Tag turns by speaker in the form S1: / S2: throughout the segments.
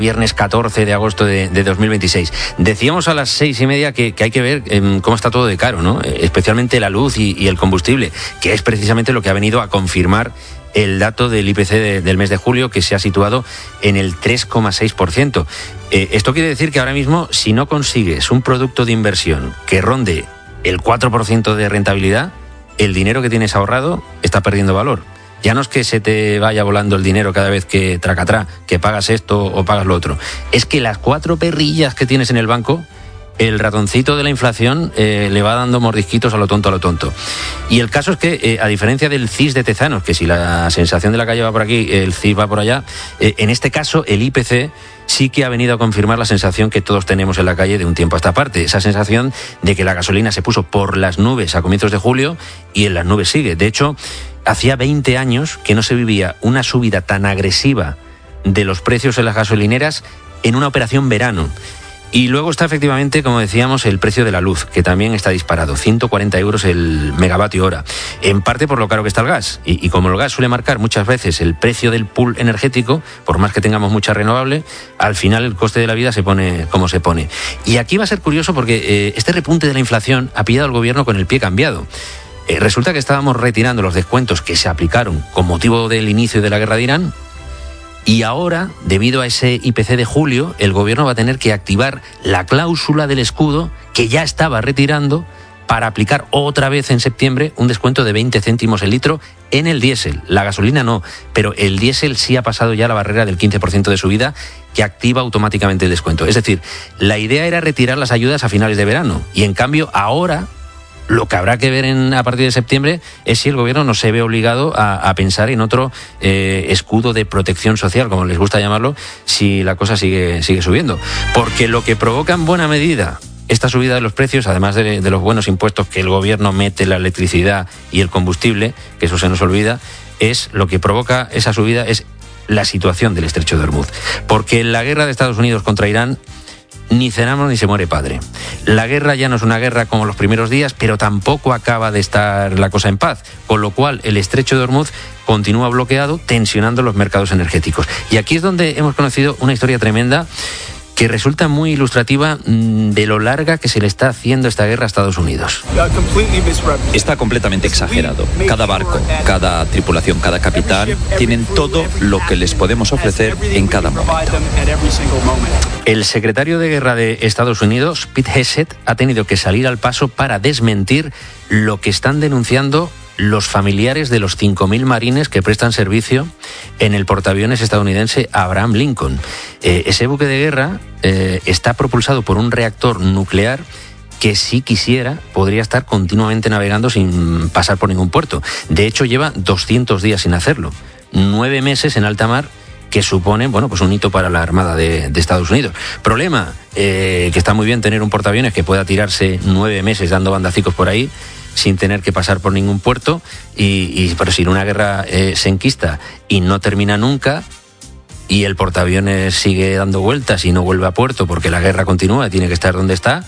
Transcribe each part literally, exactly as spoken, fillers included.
S1: Viernes catorce de agosto de, de dos mil veintiséis. Decíamos a las seis y media que, que hay que ver eh, cómo está todo de caro, ¿no? Especialmente la luz y, y el combustible, que es precisamente lo que ha venido a confirmar el dato del I P C de, del mes de julio, que se ha situado en el tres coma seis por ciento. Eh, esto quiere decir que ahora mismo, si no consigues un producto de inversión que ronde el cuatro por ciento de rentabilidad, el dinero que tienes ahorrado está perdiendo valor. Ya no es que se te vaya volando el dinero cada vez que tracatrá, que pagas esto o pagas lo otro. Es que las cuatro perrillas que tienes en el banco, el ratoncito de la inflación eh, le va dando mordisquitos a lo tonto, a lo tonto. Y el caso es que, eh, a diferencia del C I S de Tezanos, que si la sensación de la calle va por aquí, el C I S va por allá, eh, en este caso el I P C sí que ha venido a confirmar la sensación que todos tenemos en la calle de un tiempo a esta parte. Esa sensación de que la gasolina se puso por las nubes a comienzos de julio y en las nubes sigue. De hecho, hacía veinte años que no se vivía una subida tan agresiva de los precios en las gasolineras en una operación verano. Y luego está efectivamente, como decíamos, el precio de la luz, que también está disparado, ciento cuarenta euros el megavatio hora, en parte por lo caro que está el gas. Y, y como el gas suele marcar muchas veces el precio del pool energético, por más que tengamos mucha renovable, al final el coste de la vida se pone como se pone. Y aquí va a ser curioso porque eh, este repunte de la inflación ha pillado al gobierno con el pie cambiado. Eh, resulta que estábamos retirando los descuentos que se aplicaron con motivo del inicio de la guerra de Irán. Y ahora, debido a ese I P C de julio, el gobierno va a tener que activar la cláusula del escudo que ya estaba retirando para aplicar otra vez en septiembre un descuento de veinte céntimos el litro en el diésel. La gasolina no, pero el diésel sí ha pasado ya la barrera del quince por ciento de subida que activa automáticamente el descuento. Es decir, la idea era retirar las ayudas a finales de verano y en cambio ahora lo que habrá que ver en, a partir de septiembre es si el gobierno no se ve obligado a, a pensar en otro eh, escudo de protección social, como les gusta llamarlo, si la cosa sigue, sigue subiendo. Porque lo que provoca en buena medida esta subida de los precios, además de, de los buenos impuestos que el gobierno mete en la electricidad y el combustible, que eso se nos olvida, es lo que provoca esa subida es la situación del estrecho de Hormuz. Porque la guerra de Estados Unidos contra Irán ni cenamos ni se muere padre. La guerra ya no es una guerra como los primeros días, pero tampoco acaba de estar la cosa en paz, con lo cual el estrecho de Hormuz continúa bloqueado, tensionando los mercados energéticos. Y aquí es donde hemos conocido una historia tremenda que resulta muy ilustrativa de lo larga que se le está haciendo esta guerra a Estados Unidos.
S2: Está completamente exagerado. Cada barco, cada tripulación, cada capitán tienen todo lo que les podemos ofrecer en cada momento.
S1: El secretario de Guerra de Estados Unidos, Pete Hegseth, ha tenido que salir al paso para desmentir lo que están denunciando los familiares de los cinco mil marines que prestan servicio en el portaaviones estadounidense Abraham Lincoln. Eh, ese buque de guerra eh, está propulsado por un reactor nuclear que si quisiera podría estar continuamente navegando sin pasar por ningún puerto. De hecho, lleva doscientos días sin hacerlo. Nueve meses en alta mar, que suponen, bueno, pues un hito para la Armada de, de Estados Unidos. Problema, eh, que está muy bien tener un portaaviones que pueda tirarse nueve meses dando bandacicos por ahí, sin tener que pasar por ningún puerto, y, y pero si una guerra eh, se enquista y no termina nunca, y el portaaviones sigue dando vueltas y no vuelve a puerto porque la guerra continúa, tiene que estar donde está,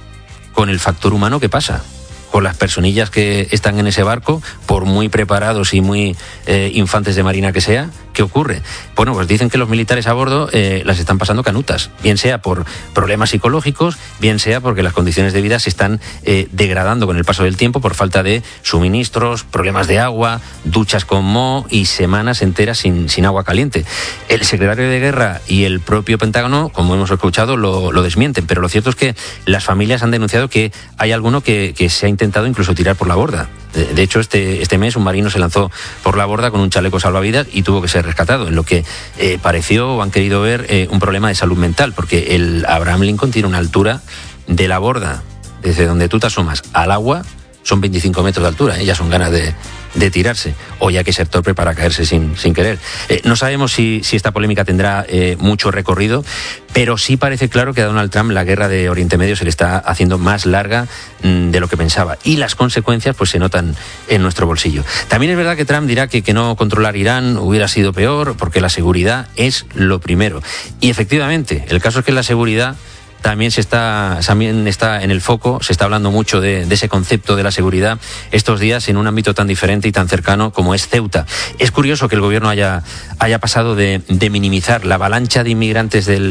S1: con el factor humano, ¿qué pasa? Con las personillas que están en ese barco, por muy preparados y muy eh, infantes de marina que sea, ¿qué ocurre? Bueno, pues dicen que los militares a bordo eh, las están pasando canutas, bien sea por problemas psicológicos, bien sea porque las condiciones de vida se están eh, degradando con el paso del tiempo por falta de suministros, problemas de agua, duchas con moho y semanas enteras sin, sin agua caliente. El secretario de Guerra y el propio Pentágono, como hemos escuchado, lo, lo desmienten, pero lo cierto es que las familias han denunciado que hay alguno que, que se ha intentado intentado incluso tirar por la borda. De, de hecho, este, este mes un marino se lanzó por la borda con un chaleco salvavidas y tuvo que ser rescatado, en lo que eh, pareció o han querido ver eh, un problema de salud mental, porque el Abraham Lincoln tiene una altura de la borda, desde donde tú te asomas al agua, son veinticinco metros de altura, ¿eh? Ya son ganas de, de tirarse, o ya que ser torpe para caerse sin, sin querer. Eh, no sabemos si, si esta polémica tendrá eh, mucho recorrido, pero sí parece claro que a Donald Trump la guerra de Oriente Medio se le está haciendo más larga mmm, de lo que pensaba, y las consecuencias pues se notan en nuestro bolsillo. También es verdad que Trump dirá que, que no controlar Irán hubiera sido peor, porque la seguridad es lo primero. Y efectivamente, el caso es que la seguridad también se está también está en el foco, se está hablando mucho de, de ese concepto de la seguridad estos días en un ámbito tan diferente y tan cercano como es Ceuta. Es curioso que el gobierno haya, haya pasado de, de minimizar la avalancha de inmigrantes del